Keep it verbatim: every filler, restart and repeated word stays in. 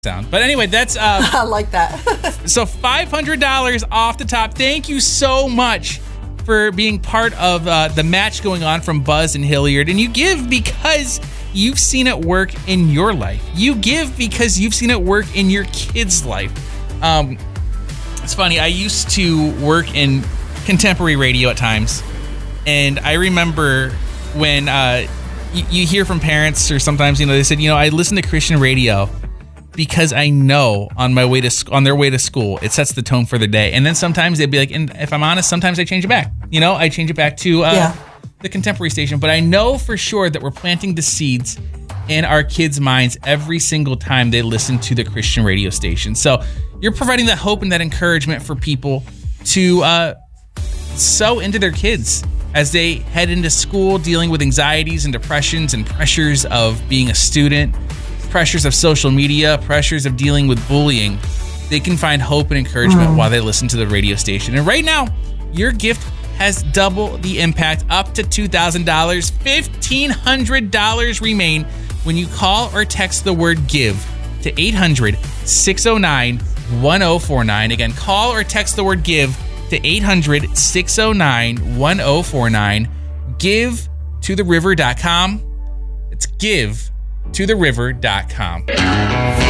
sound. But anyway, that's... Uh, I like that. So five hundred dollars off the top. Thank you so much for being part of uh, the match going on from Buzz and Hilliard. And you give because you've seen it work in your life. You give because you've seen it work in your kid's life. Um, it's funny. I used to work in contemporary radio at times. And I remember when uh, you, you hear from parents, or sometimes, you know, they said, you know, I listen to Christian radio because I know on my way to sc- on their way to school, it sets the tone for the day. And then sometimes they'd be like, and if I'm honest, sometimes I change it back. You know, I change it back to uh, yeah. the contemporary station. But I know for sure that we're planting the seeds in our kids' minds every single time they listen to the Christian radio station. So you're providing that hope and that encouragement for people to uh, sow into their kids as they head into school, dealing with anxieties and depressions and pressures of being a student, pressures of social media, pressures of dealing with bullying. They can find hope and encouragement mm. while they listen to the radio station. And right now, your gift has double the impact, up to two thousand dollars. fifteen hundred dollars remain when you call or text the word GIVE to eight hundred, six oh nine, one oh four nine. Again, call or text the word GIVE to eight hundred, six oh nine, one oh four nine. give to the river dot com. It's give to the river dot com.